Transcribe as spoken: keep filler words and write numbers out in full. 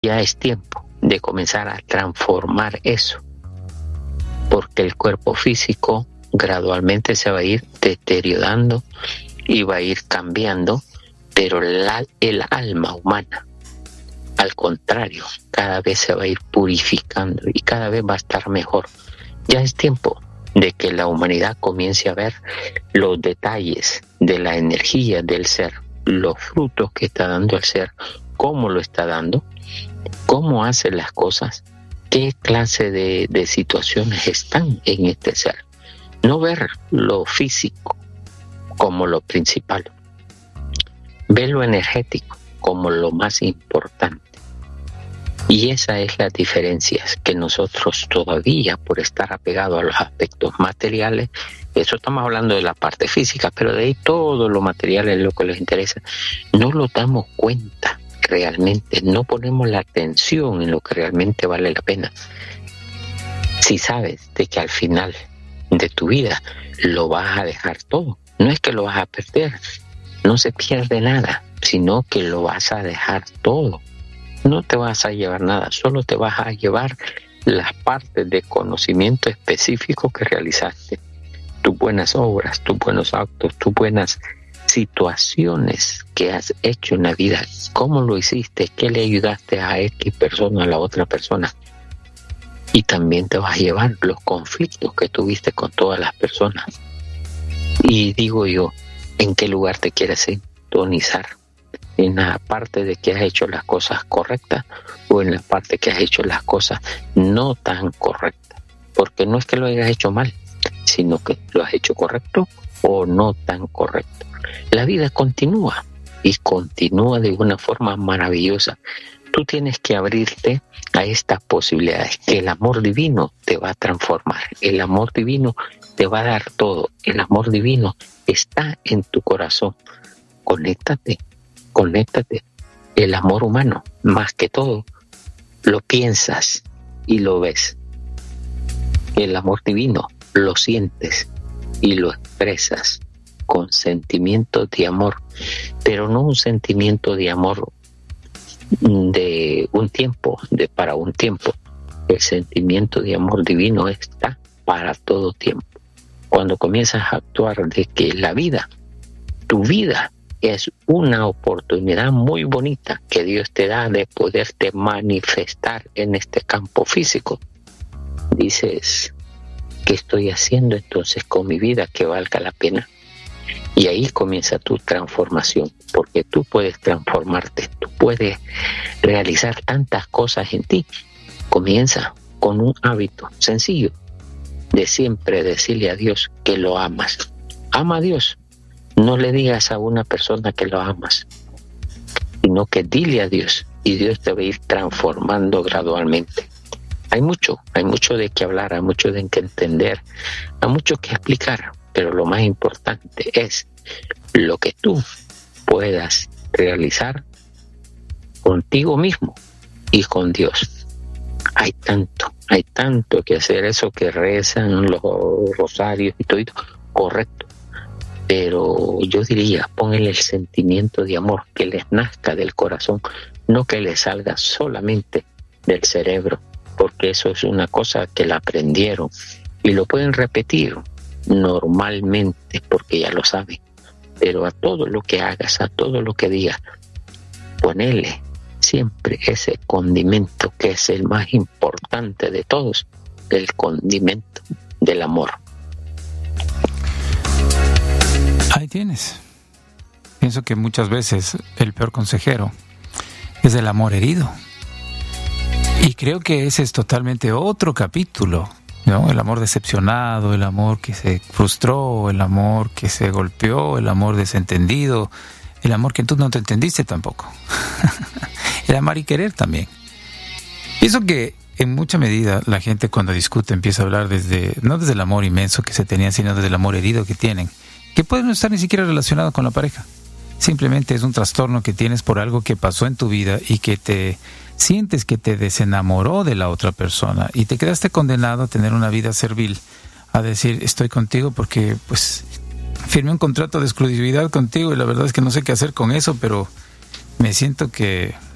Ya es tiempo de comenzar a transformar eso, porque el cuerpo físico gradualmente se va a ir deteriorando y va a ir cambiando, pero la, el alma humana, al contrario, cada vez se va a ir purificando y cada vez va a estar mejor. Ya es tiempo de que la humanidad comience a ver los detalles de la energía del ser, los frutos que está dando el ser, cómo lo está dando, cómo hace las cosas, qué clase de, de situaciones están en este ser. No ver lo físico como lo principal, ver lo energético como lo más importante. Y esa es la diferencia, que nosotros todavía, por estar apegados a los aspectos materiales, eso estamos hablando de la parte física, pero de ahí todo lo material es lo que les interesa, no lo damos cuenta realmente, no ponemos la atención en lo que realmente vale la pena. Si sabes de que al final de tu vida lo vas a dejar todo, no es que lo vas a perder, no se pierde nada, sino que lo vas a dejar todo. No te vas a llevar nada, solo te vas a llevar las partes de conocimiento específico que realizaste, tus buenas obras, tus buenos actos, tus buenas situaciones que has hecho en la vida, cómo lo hiciste, qué le ayudaste a X persona, a la otra persona. Y también te vas a llevar los conflictos que tuviste con todas las personas. Y digo yo, ¿en qué lugar te quieres sintonizar? ¿En la parte de que has hecho las cosas correctas o en la parte que has hecho las cosas no tan correctas? Porque no es que lo hayas hecho mal, sino que lo has hecho correcto o no tan correcto. La vida continúa y continúa de una forma maravillosa. Tú tienes que abrirte a estas posibilidades, que el amor divino te va a transformar, el amor divino te va a dar todo, el amor divino está en tu corazón. Conéctate, conéctate. El amor humano, más que todo, lo piensas y lo ves. El amor divino lo sientes y lo expresas con sentimientos de amor, pero no un sentimiento de amor de un tiempo, de para un tiempo. El sentimiento de amor divino está para todo tiempo. Cuando comienzas a actuar de que la vida, tu vida, es una oportunidad muy bonita que Dios te da de poderte manifestar en este campo físico. Dices, ¿qué estoy haciendo entonces con mi vida que valga la pena? Y ahí comienza tu transformación, porque tú puedes transformarte, tú puedes realizar tantas cosas en ti. Comienza con un hábito sencillo de siempre decirle a Dios que lo amas. Ama a Dios. No le digas a una persona que lo amas, sino que dile a Dios y Dios te va a ir transformando gradualmente. Hay mucho, hay mucho de qué hablar, hay mucho de qué entender, hay mucho que explicar, pero lo más importante es lo que tú puedas realizar contigo mismo y con Dios. Hay tanto, hay tanto que hacer, eso que rezan los rosarios y todo, correcto. Pero yo diría, pónganle el sentimiento de amor, que les nazca del corazón, no que les salga solamente del cerebro, porque eso es una cosa que la aprendieron y lo pueden repetir normalmente porque ya lo saben. Pero a todo lo que hagas, a todo lo que digas, ponele siempre ese condimento que es el más importante de todos, el condimento del amor. Ahí tienes. Pienso que muchas veces el peor consejero es el amor herido. Y creo que ese es totalmente otro capítulo, ¿no? El amor decepcionado, el amor que se frustró, el amor que se golpeó, el amor desentendido, el amor que tú no te entendiste tampoco. El amar y querer también. Pienso que en mucha medida la gente cuando discute empieza a hablar desde, no desde el amor inmenso que se tenían, sino desde el amor herido que tienen, que puede no estar ni siquiera relacionado con la pareja. Simplemente es un trastorno que tienes por algo que pasó en tu vida y que te sientes que te desenamoró de la otra persona y te quedaste condenado a tener una vida servil, a decir estoy contigo porque pues firmé un contrato de exclusividad contigo y la verdad es que no sé qué hacer con eso, pero me siento que